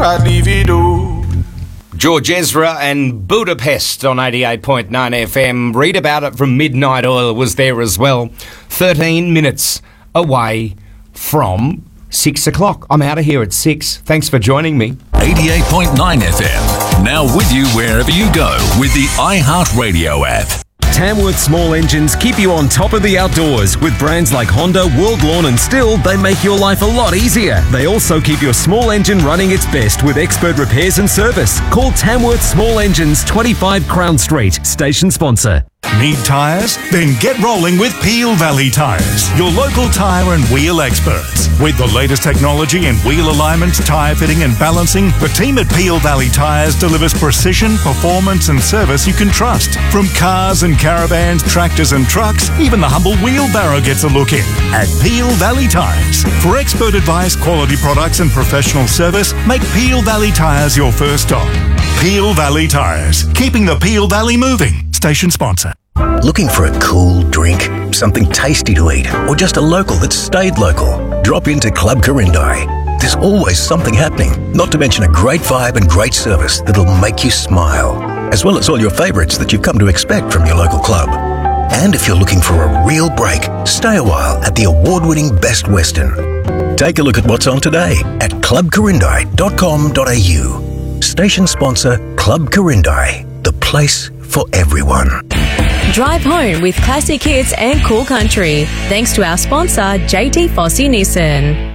George Ezra and Budapest on 88.9 FM. Read about it from Midnight Oil was there as well. 13 minutes away from 6 o'clock. I'm out of here at 6. Thanks for joining me. 88.9 FM. Now with you wherever you go with the iHeartRadio app. Tamworth Small Engines keep you on top of the outdoors. With brands like Honda, World Lawn and Stihl, they make your life a lot easier. They also keep your small engine running its best with expert repairs and service. Call Tamworth Small Engines, 25 Crown Street, station sponsor. Need tyres? Then get rolling with Peel Valley Tyres, your local tyre and wheel experts. With the latest technology in wheel alignment, tyre fitting and balancing, the team at Peel Valley Tyres delivers precision, performance and service you can trust. From cars and caravans, tractors and trucks, even the humble wheelbarrow gets a look in. At Peel Valley Tyres. For expert advice, quality products and professional service, make Peel Valley Tyres your first stop. Peel Valley Tyres, keeping the Peel Valley moving. Station sponsor. Looking for a cool drink, something tasty to eat, or just a local that's stayed local? Drop into Club Corindai. There's always something happening, not to mention a great vibe and great service that'll make you smile, as well as all your favourites that you've come to expect from your local club. And if you're looking for a real break, stay a while at the award-winning Best Western. Take a look at what's on today at clubcorindai.com.au. Station sponsor Club Corindai, the place for everyone. Drive home with classic hits and cool country. Thanks to our sponsor, JT Fossey Nissan.